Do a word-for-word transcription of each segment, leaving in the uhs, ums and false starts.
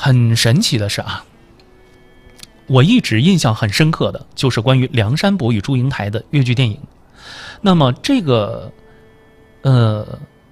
很神奇的是啊，我一直印象很深刻的就是关于梁山伯与祝英台的越剧电影。那么这个，呃，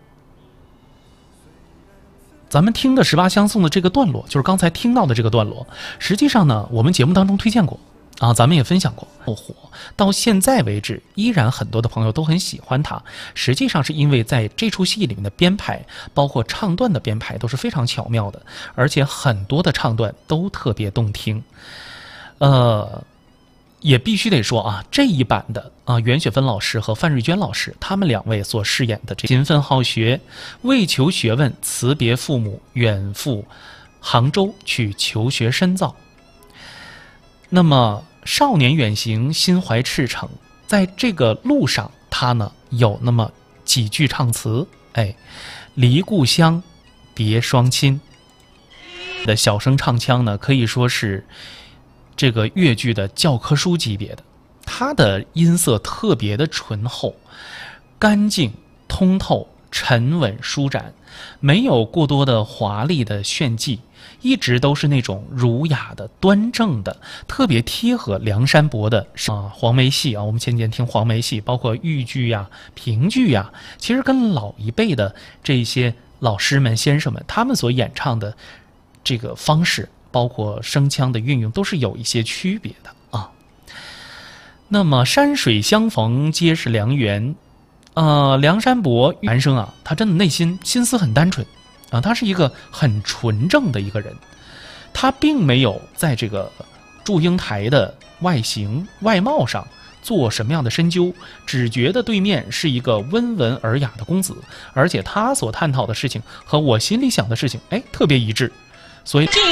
咱们听的十八相送的这个段落，就是刚才听到的这个段落，实际上呢，我们节目当中推荐过啊，咱们也分享过，火到现在为止，依然很多的朋友都很喜欢它。实际上是因为在这出戏里面的编排，包括唱段的编排都是非常巧妙的，而且很多的唱段都特别动听。呃。也必须得说啊，这一版的啊，袁雪芬老师和范瑞娟老师，他们两位所饰演的这勤奋好学，为求学问，辞别父母，远赴杭州去求学深造。那么少年远行，心怀赤诚，在这个路上，他呢有那么几句唱词，哎，离故乡，别双亲的小声唱腔呢，可以说是这个越剧的教科书级别的，它的音色特别的醇厚、干净、通透、沉稳、舒展，没有过多的华丽的炫技，一直都是那种儒雅的、端正的，特别贴合梁山伯的啊黄梅戏啊。我们前几天听黄梅戏，包括豫剧呀、评剧呀，其实跟老一辈的这些老师们、先生们他们所演唱的这个方式，包括声腔的运用都是有一些区别的啊。那么山水相逢皆是良缘，呃，梁山伯男生啊，他真的内心心思很单纯啊，他是一个很纯正的一个人，他并没有在这个祝英台的外形外貌上做什么样的深究，只觉得对面是一个温文尔雅的公子，而且他所探讨的事情和我心里想的事情，哎，特别一致。所以